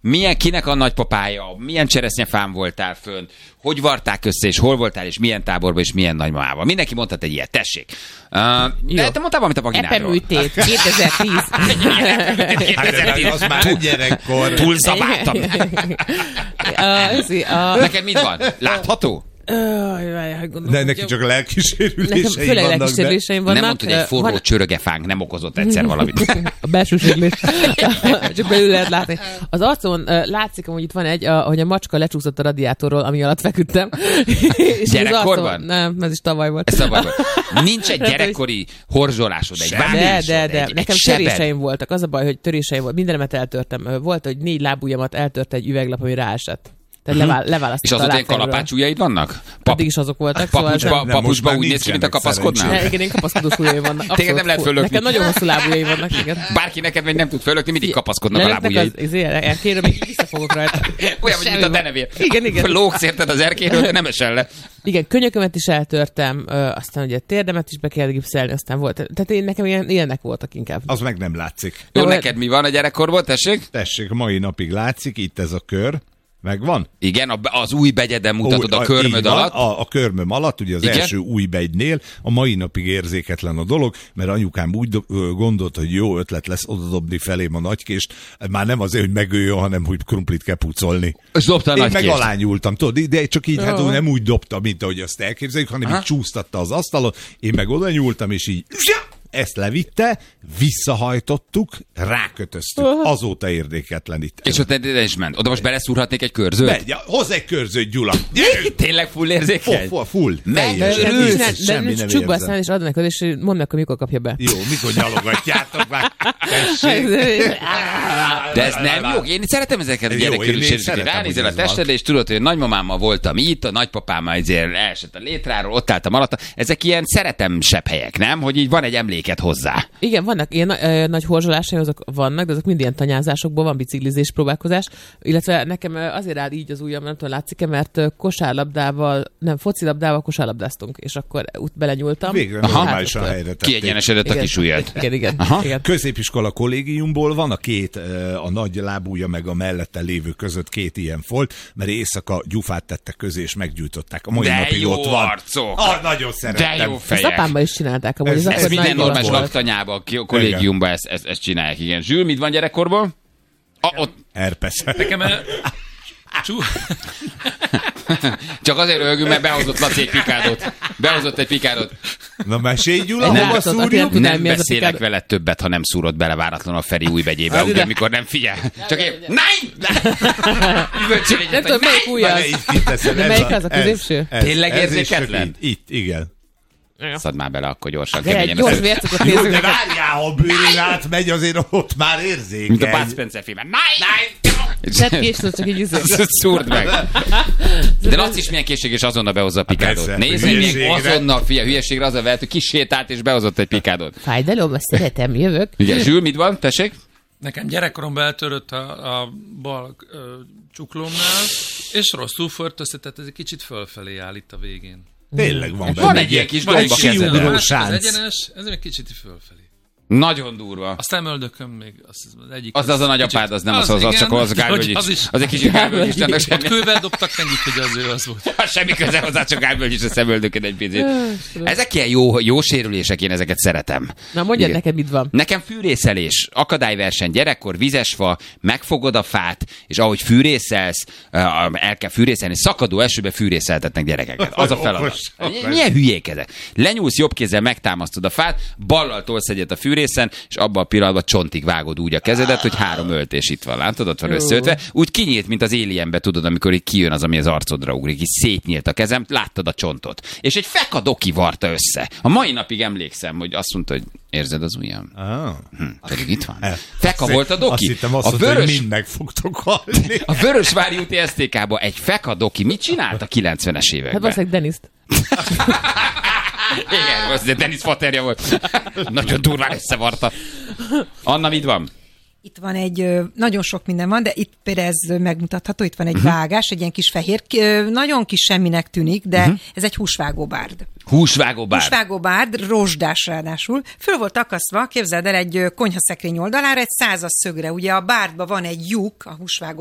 kinek a nagypapája, milyen cseresznyefán voltál fönn, hogy varták össze, és hol voltál, és milyen táborban, és milyen nagymamával. Mindenki mondhat egy ilyet, tessék. De te mondtál valamit a vaginádról. Epeműtét, 2010. Hát az már gyerekkor. Túlszabáltam. Neked mit van? Látható? De neki csak a lelkisérülései vannak. Főleg lelkisérüléseim vannak. Nem mondta, hogy egy forró csörögefánk nem okozott egyszer valamit. A belsőséglés. Csak belül lehet látni. Az arcon látszik, hogy itt van hogy a macska lecsúszott a radiátorról, ami alatt feküdtem. Gyerekkorban? Nem, ez is tavaly volt. Ez tavaly volt. Nincs egy gyerekkori horzsolásod, egy vágásod, de. Nekem töréseim voltak. Az a baj, hogy töréseim volt. Mindenemet eltörtem. Volt, hogy 4 lábujjamat eltört egy üveglap, ami ráesett. Tehát leválasztott. És azóta ilyen kalapácsujjaid vannak? Addig is azok voltak. Papucsba úgy néz ki, mint a kapaszkodnál? Igen, én kapaszkodós ujjaim vannak. Téged nem lehet fölökni. Nekem nagyon hosszú lábujjaim vannak. Igen. Bárki neked meg nem tud fölökni, mindig kapaszkodnak a lábujjaid. Erkéről még visszafogok rajta. Olyan, mint a denevér. Igen. Lógsz érted az erkéről, de nem esel le. Igen, könyökömet is eltörtem, aztán ugye térdemet is be kellett gipszelni, aztán volt. Tehát nekem ilyenek voltak inkább. Az meg nem látszik. Jó, neked mi van a gyerekkorból, tessék? Tessék, mai napig látszik, itt ez a kör. Megvan? Igen, az új begyeden mutatod a körmöd alatt. A körmöm alatt, ugye az első új begynél, a mai napig érzéketlen a dolog, mert anyukám úgy gondolt, hogy jó ötlet lesz odadobni felém a nagykést, már nem azért, hogy megöljön, hanem hogy krumplit kell pucolni. És dobta a én nagykést. meg alányultam, tudod, de csak így, hát nem úgy dobta, mint ahogy azt elképzeljük, hanem így csúsztatta az asztalon, én meg oda nyúltam, és így ezt levitte, visszahajtottuk, rákötöztük. Azóta érdeketlen itt. És ott is ment. Oda most beleszúrhatnék egy körzőt? Hozz egy körzőt, Gyula. Tényleg full érzékeny? Full. De csukba aztán és adnak el, és mondd meg, hogy mikor kapja be. Jó, mikor nyalogatjátok már. De ez nem jó. Én szeretem ezeket a gyerekkörüléseket. Ránézel a testedre, és tudod, hogy nagymamámmal voltam itt, a nagypapám azért elesett a létráról, ott álltam alatta. Ezek ilyen szeretemsebb helyek, nem? Hogy így van egy emléket hozzá. Igen, vannak ilyen nagy horzsolásai, azok vannak, de azok mind ilyen tanyázásokból, van biciklizés, próbálkozás, illetve nekem azért áll így az ujjam, nem tudom, látszik-e, mert focilabdával kosárlabdáztunk, és akkor úgy belenyúltam. Végre normálisan helyre tették. Kiegyenesedett a kis ujjad. Igen. Középiskola kollégiumból van a nagy lábúja meg a mellette lévő között 2 ilyen folt, mert éjszaka gyufát tettek közé, és meggyújtották. A mai napig ott van. Arcok. Nagyon szerettem. De jó fejek. Ezt apámmal is csinálták. Ez minden normális laktanyában, kollégiumban ezt csinálják, igen. Zsül, mit van gyerekkorból? Herpes. Nekem Csak azért röhögünk, mert behozott Laci egy pikádot. Na mesélj, Gyula, hova szúrjuk? Nem beszélek veled többet, ha nem szúrod bele váratlanul a Feri új begyébe, ugye, amikor nem figyel. Csak én... Nein! Nem tudom, melyik ujjaz? De melyik az a középső? Tényleg érzéketlen? Itt, igen. Szadd már bele, akkor gyorsan. Gyors vércukot nézzük. De várjál, ha bőrén átmegy, azért ott már érzékeny. Mint a Bud Spencer filmben. Sett késlő, csak így szúrd meg. De Laci is milyen készség, és azonnal behozza a pikádot. Nézd, még azonnal, hülyeségre az a vehet, hogy kisétált, és behozott egy pikádot. Fájdalom, azt szeretem, jövök. Igen, Zsül, mit van? Tessék? Nekem gyerekkoromban eltörött a bal csuklómnál, és rosszul förtöztetett, ez egy kicsit fölfelé áll itt a végén. Tényleg van benne. Van egy ilyen kis gomba kezed. Az egyenes, ez egy kicsit fölfelé. Nagyon durva. A szemöldökön még az egyik. Az a nagyapád, az nem az csak az Gálvölgyics. Az egy kicsit Gálvölgyicsnek semmi. Kővel dobtak mennyit, hogy az ő az volt. Semmi köze hozzá, csak Gálvölgyics a szemöldökön egy picit. Ezek ilyen jó sérülések, én ezeket szeretem. Na mondjad neked, mit van? Nekem fűrészelés, akadályverseny, gyerekkor, vizesfa, megfogod a fát, és ahogy fűrészelsz, el kell fűrészelni, szakadó esőbe fűrészeltetnek gyerekeket. Az a feladat. Milyen hülyék ezek? Lenyúlsz jobb kézzel, megtámasztod a fát, ballal tolsz egyet a fűrészen, és abban a pillanatban csontig vágod úgy a kezedet, hogy 3 öltés itt van, látod, ott van összeötve. Úgy kinyílt, mint az Alienbe, tudod, amikor így kijön az, ami az arcodra ugrik, így szétnyílt a kezem, láttad a csontot. És egy fekadoki varta össze. A mai napig emlékszem, hogy azt mondta, hogy érzed az ujjam? Pedig itt van. Feka volt a doki. Azt hittem azt mondta, hogy mind meg fogtok halni. A Vörösvári úti STK-ba egy fekadoki mit csinált a 90-es években? Hát valószínűleg Deniszt. Igen, az Denis faterja volt. Nagyon durván összevarta. Anna, mit van? Itt van nagyon sok minden van, de itt például ez megmutatható, itt van egy vágás, egy ilyen kis fehér, nagyon kis semminek tűnik, de ez egy húsvágóbárd. Húsvágóbárd, rozsdás ráadásul. Föl volt akasztva, képzeld el, egy konyhaszekrény oldalára, egy 100-as szögre. Ugye a bárdban van egy lyuk, a húsvágó